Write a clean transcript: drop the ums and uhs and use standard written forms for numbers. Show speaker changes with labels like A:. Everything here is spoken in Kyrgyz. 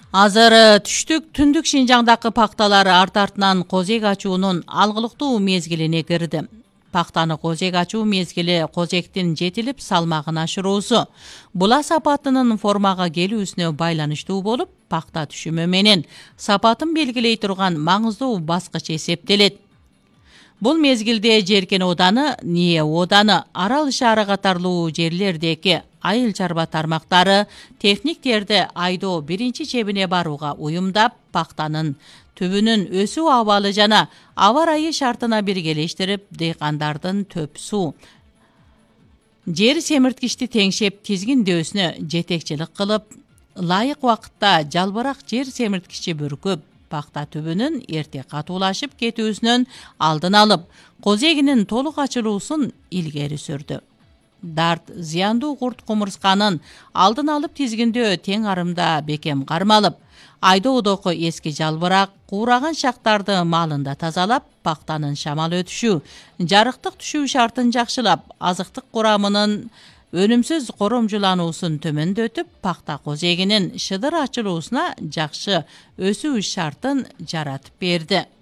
A: Азыр түштүк түндүк Шинжаңдагы пакталар арт-артынан козек ачуунун алгылыктуу мезгилине кирди. Пактаны козек ачуу мезгили козектин жетилип салмагын ашыруусу. Була сапатынын формага келүүсүнө байланыштуу болуп, пакта түшүмү менен сапатын белгилей турган маңыздуу баскыч эсептелет. Бул мезгилде Жеркен ооданы, Ние ооданы, Арал шаары катарлуу жерлердеги айыл чарба тармактары техниктерди айдоо биринчи чебине барууга уюмдап, пактанын түбүнүн өсүү абалы жана аба ырайы шартына биргелештирип, дыйкандардын төп суу, жер семирткичти теңшеп тизгиндөөсүнө жетекчилик кылып, ылайык убакытта жалбырак жер семирткичи бүркүп, пакта түбүнүн эрте катуулашып кетүүсүнөн алдын алып, козегинин толук ачылуусун илгери сүрдү. Дарт зыяндуу курт кумурсканын алдын алып тизгиндөө тең арымда бекем кармалып, айдоодогу эски жалбырак, куураган шактарды маалында тазалап, пактанын шамал өтүшү, жарыктык түшүү шартын жакшылап, азыктык курамынын өнүмсүз коромжулануусун төмөндөтүп, пакта козегинин шыдыр ачылуусуна жакшы өсүү шартын жаратып берди.